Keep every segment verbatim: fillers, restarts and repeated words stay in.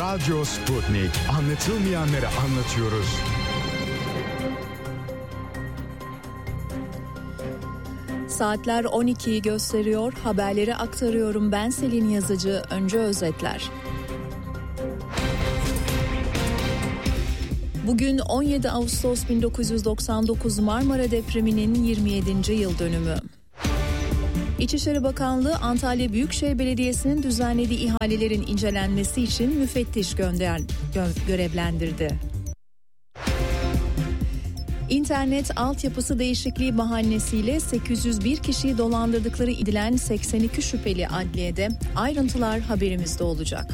Radyo Sputnik. Anlatılmayanları anlatıyoruz. Saatler on ikiyi gösteriyor. Haberleri aktarıyorum. Ben Selin Yazıcı. Önce özetler. Bugün on yedi Ağustos bin dokuz yüz doksan dokuz Marmara depreminin yirmi yedinci yıl dönümü. İçişleri Bakanlığı Antalya Büyükşehir Belediyesi'nin düzenlediği ihalelerin incelenmesi için müfettiş gönder, gö- görevlendirdi. İnternet altyapısı değişikliği bahanesiyle sekiz yüz bir kişiyi dolandırdıkları iddilen seksen iki şüpheli adliyede. Ayrıntılar haberimizde olacak.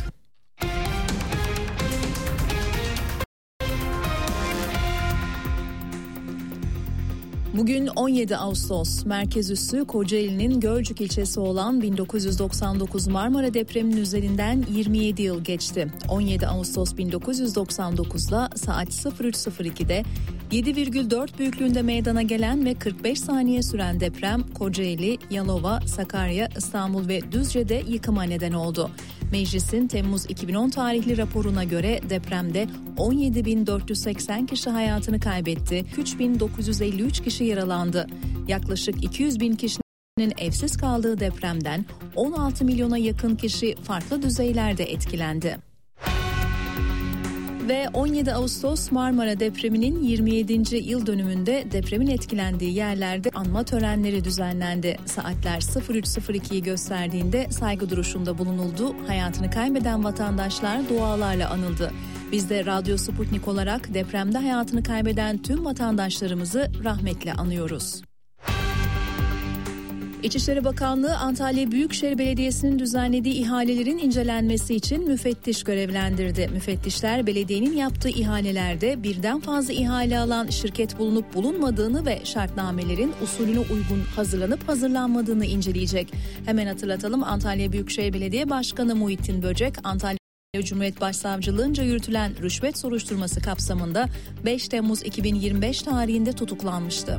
Bugün on yedi Ağustos, merkez üssü Kocaeli'nin Gölcük ilçesi olan bin dokuz yüz doksan dokuz Marmara depreminin üzerinden yirmi yedi yıl geçti. on yedi Ağustos bin dokuz yüz doksan dokuz'da saat sıfır üç sıfır iki'de yedi virgül dört büyüklüğünde meydana gelen ve kırk beş saniye süren deprem Kocaeli, Yalova, Sakarya, İstanbul ve Düzce'de yıkıma neden oldu. Meclisin Temmuz iki bin on tarihli raporuna göre depremde on yedi bin dört yüz seksen kişi hayatını kaybetti, üç bin dokuz yüz elli üç kişi yaralandı. Yaklaşık iki yüz bin kişinin evsiz kaldığı depremden on altı milyona yakın kişi farklı düzeylerde etkilendi. Ve on yedi Ağustos Marmara depreminin yirmi yedinci yıl dönümünde depremin etkilendiği yerlerde anma törenleri düzenlendi. Saatler sıfır üç sıfır iki'yi gösterdiğinde saygı duruşunda bulunuldu. Hayatını kaybeden vatandaşlar dualarla anıldı. Biz de Radyo Sputnik olarak depremde hayatını kaybeden tüm vatandaşlarımızı rahmetle anıyoruz. İçişleri Bakanlığı Antalya Büyükşehir Belediyesi'nin düzenlediği ihalelerin incelenmesi için müfettiş görevlendirdi. Müfettişler belediyenin yaptığı ihalelerde birden fazla ihale alan şirket bulunup bulunmadığını ve şartnamelerin usulüne uygun hazırlanıp hazırlanmadığını inceleyecek. Hemen hatırlatalım, Antalya Büyükşehir Belediye Başkanı Muhittin Böcek, Antalya Cumhuriyet Başsavcılığınca yürütülen rüşvet soruşturması kapsamında beş Temmuz iki bin yirmi beş tarihinde tutuklanmıştı.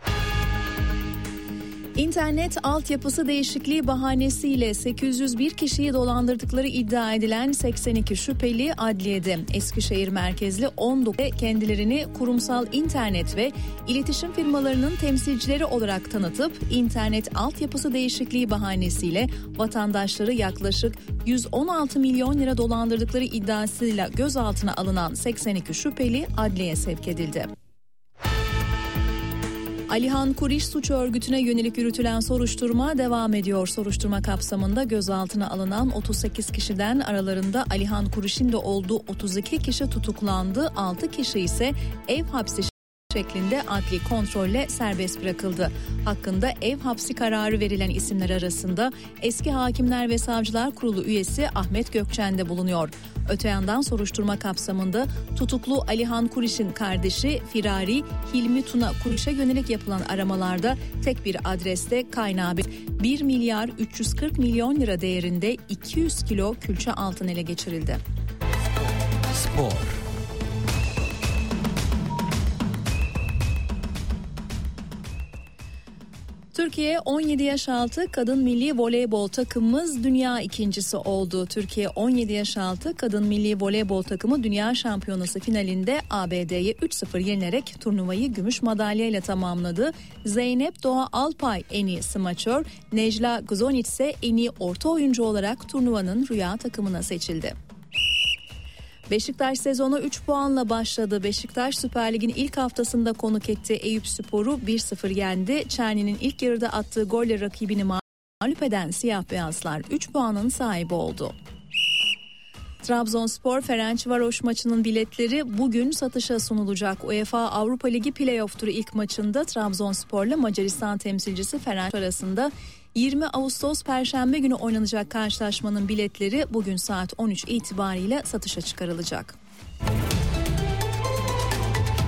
İnternet altyapısı değişikliği bahanesiyle sekiz yüz bir kişiyi dolandırdıkları iddia edilen seksen iki şüpheli adliyede. Eskişehir merkezli on dokuz kendilerini kurumsal internet ve iletişim firmalarının temsilcileri olarak tanıtıp internet altyapısı değişikliği bahanesiyle vatandaşları yaklaşık yüz on altı milyon lira dolandırdıkları iddiasıyla gözaltına alınan seksen iki şüpheli adliyeye sevk edildi. Alihan Kuriş suç örgütüne yönelik yürütülen soruşturma devam ediyor. Soruşturma kapsamında gözaltına alınan otuz sekiz kişiden aralarında Alihan Kuriş'in de olduğu otuz iki kişi tutuklandı. altı kişi ise ev hapsi şeklinde adli kontrolle serbest bırakıldı. Hakkında ev hapsi kararı verilen isimler arasında eski Hakimler ve Savcılar Kurulu üyesi Ahmet Gökçen de bulunuyor. Öte yandan soruşturma kapsamında tutuklu Alihan Kuriş'in kardeşi Firari Hilmi Tuna Kuriş'e yönelik yapılan aramalarda tek bir adreste kaynağı bir milyar üç yüz kırk milyon lira değerinde iki yüz kilo külçe altın ele geçirildi. Spor. Türkiye on yedi yaş altı kadın milli voleybol takımımız dünya ikincisi oldu. Türkiye on yedi yaş altı kadın milli voleybol takımı dünya şampiyonası finalinde A B D'ye üç sıfır yenilerek turnuvayı gümüş madalyayla tamamladı. Zeynep Doğa Alpay en iyi smaçör, Necla Gzonic ise en iyi orta oyuncu olarak turnuvanın rüya takımına seçildi. Beşiktaş sezonu üç puanla başladı. Beşiktaş Süper Lig'in ilk haftasında konuk ettiği Eyüpspor'u bir sıfır yendi. Çerni'nin ilk yarıda attığı golle rakibini mağlup eden siyah beyazlar üç puanın sahibi oldu. Trabzonspor Ferencvaros maçının biletleri bugün satışa sunulacak. UEFA Avrupa Ligi Playoff turu ilk maçında Trabzonspor'la Macaristan temsilcisi Ferenc arasında yirmi Ağustos Perşembe günü oynanacak karşılaşmanın biletleri bugün saat on üç itibariyle satışa çıkarılacak.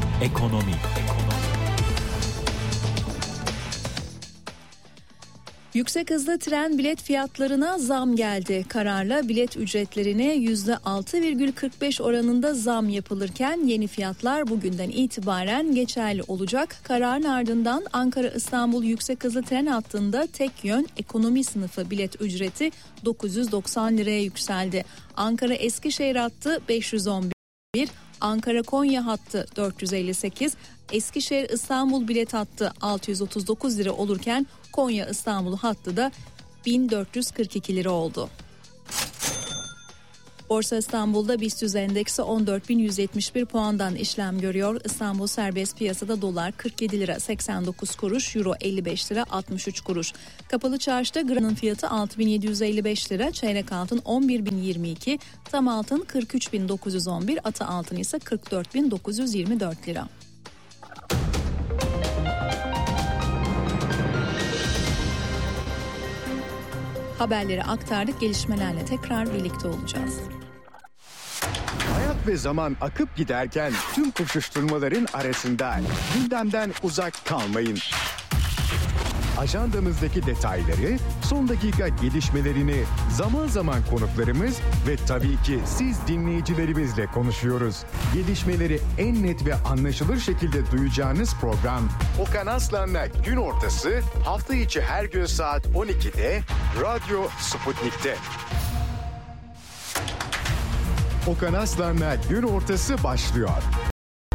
Ekonomi. Yüksek hızlı tren bilet fiyatlarına zam geldi. Kararla bilet ücretlerine yüzde altı virgül kırk beş oranında zam yapılırken yeni fiyatlar bugünden itibaren geçerli olacak. Kararın ardından Ankara-İstanbul yüksek hızlı tren hattında tek yön ekonomi sınıfı bilet ücreti dokuz yüz doksan liraya yükseldi. Ankara-Eskişehir hattı beş yüz on bir, Ankara-Konya hattı dört yüz elli sekiz, Eskişehir-İstanbul bilet hattı altı yüz otuz dokuz lira olurken Konya-İstanbul hattı da bin dört yüz kırk iki lira oldu. Borsa İstanbul'da BIST yüz endeksi on dört bin yüz yetmiş bir puandan işlem görüyor. İstanbul serbest piyasada dolar kırk yedi lira seksen dokuz kuruş, euro elli beş lira altmış üç kuruş. Kapalı çarşıda gramın fiyatı altı bin yedi yüz elli beş lira, çeyrek altın on bir bin yirmi iki, tam altın kırk üç bin dokuz yüz on bir, atı altın ise kırk dört bin dokuz yüz yirmi dört lira. Haberleri aktardık, gelişmelerle tekrar birlikte olacağız. Hayat ve zaman akıp giderken tüm koşuşturmaların arasında gündemden uzak kalmayın. Ajandamızdaki detayları, son dakika gelişmelerini zaman zaman konuklarımız ve tabii ki siz dinleyicilerimizle konuşuyoruz. Gelişmeleri en net ve anlaşılır şekilde duyacağınız program Okan Aslan'la Gün Ortası hafta içi her gün saat on ikide Radyo Sputnik'te. Okan Aslan'la Gün Ortası başlıyor.